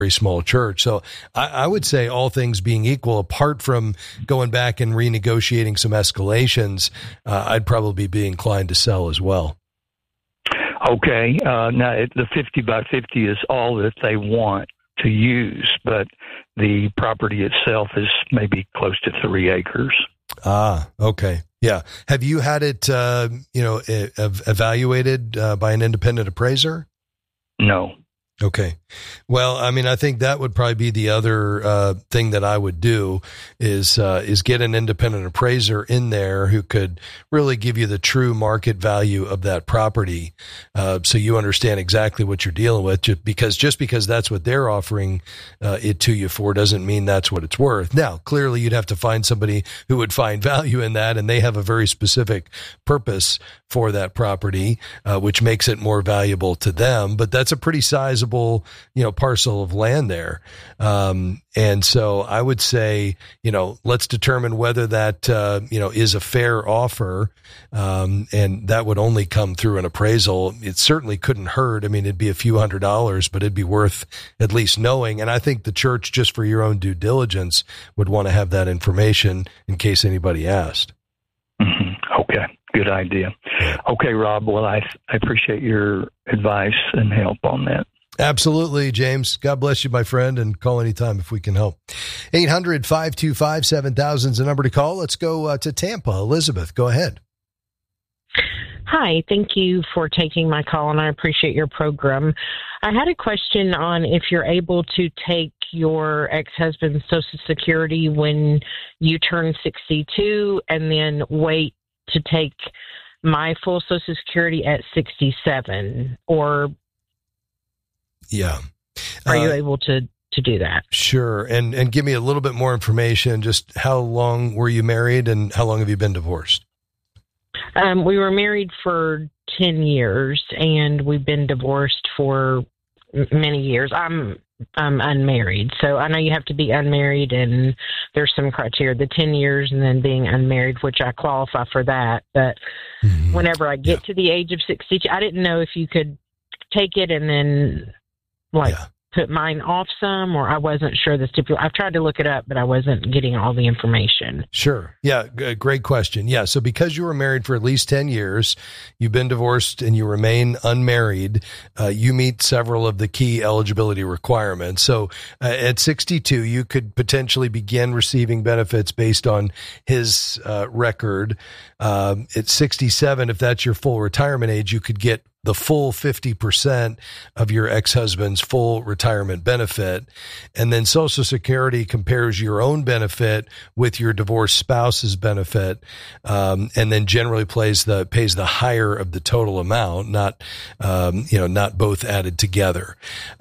very small church. So I would say all things being equal, apart from going back and renegotiating some escalations, I'd probably be inclined to sell as well. Okay. Now, the 50 by 50 is all that they want to use, but the property itself is maybe close to 3 acres. Ah, okay. Yeah. Have you had it, evaluated by an independent appraiser? No. Okay. Well, I mean, I think that would probably be the other thing that I would do is get an independent appraiser in there who could really give you the true market value of that property, so you understand exactly what you're dealing with. Just because that's what they're offering it to you for doesn't mean that's what it's worth. Now, clearly, you'd have to find somebody who would find value in that, and they have a very specific purpose for that property, which makes it more valuable to them. But that's a pretty sizable, parcel of land there. And so I would say, let's determine whether that, is a fair offer. And that would only come through an appraisal. It certainly couldn't hurt. I mean, it'd be a few $100s, but it'd be worth at least knowing. And I think the church, just for your own due diligence, would want to have that information in case anybody asked. Mm-hmm. Okay. Good idea. Okay, Rob. Well, I appreciate your advice and help on that. Absolutely, James. God bless you, my friend, and call anytime if we can help. 800-525-7000 is the number to call. Let's go to Tampa. Elizabeth, go ahead. Hi, thank you for taking my call, and I appreciate your program. I had a question on if you're able to take your ex-husband's Social Security when you turn 62 and then wait to take my full Social Security at 67, or... Yeah. Are you able to do that? Sure. And give me a little bit more information. Just how long were you married and how long have you been divorced? We were married for 10 years and we've been divorced for many years. I'm unmarried. So I know you have to be unmarried and there's some criteria, the 10 years and then being unmarried, which I qualify for that. But whenever I get to the age of 62, I didn't know if you could take it and then put mine off some, or I wasn't sure the stipulation. I've tried to look it up, but I wasn't getting all the information. Sure. Yeah. Great question. Yeah. So because you were married for at least 10 years, you've been divorced and you remain unmarried, you meet several of the key eligibility requirements. So at 62, you could potentially begin receiving benefits based on his record. At 67, if that's your full retirement age, you could get the full 50% of your ex-husband's full retirement benefit. And then Social Security compares your own benefit with your divorced spouse's benefit, and then generally pays the higher of the total amount, not both added together.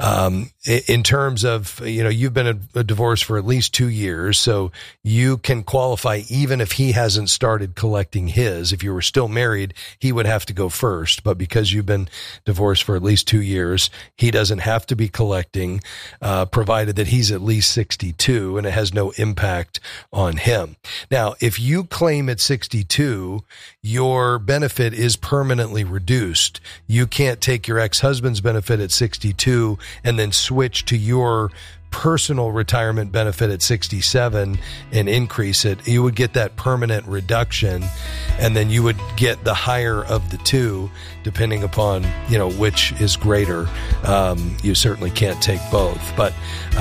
In terms of, you've been a divorce for at least 2 years, so you can qualify even if he hasn't started collecting his. If you were still married, he would have to go first, but because you've been divorced for at least 2 years, he doesn't have to be collecting, provided that he's at least 62 and it has no impact on him. Now, if you claim at 62, your benefit is permanently reduced. You can't take your ex-husband's benefit at 62 and then switch to your personal retirement benefit at 67 and increase it. You would get that permanent reduction, and then you would get the higher of the two, depending upon, which is greater. You certainly can't take both, but,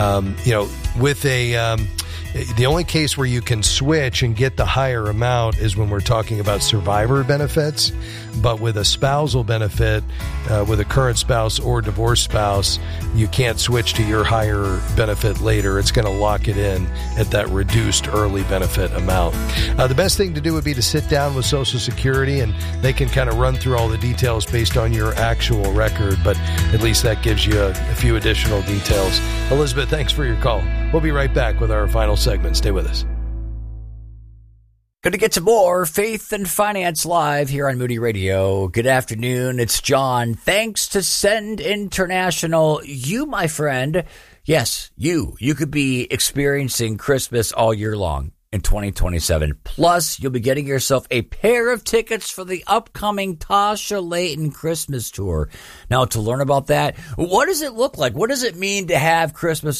with the only case where you can switch and get the higher amount is when we're talking about survivor benefits. But with a spousal benefit, with a current spouse or divorced spouse, you can't switch to your higher benefit later. It's going to lock it in at that reduced early benefit amount. The best thing to do would be to sit down with Social Security, and they can kind of run through all the details based on your actual record, but at least that gives you a few additional details. Elizabeth, thanks for your call. We'll be right back with our final segment. Stay with us. Going to get to more Faith and Finance Live here on Moody Radio. Good afternoon. It's John. Thanks to Send International, you, my friend, yes, you could be experiencing Christmas all year long. in 2027. Plus, you'll be getting yourself a pair of tickets for the upcoming Tasha Layton Christmas tour. Now, to learn about that, what does it look like? What does it mean to have Christmas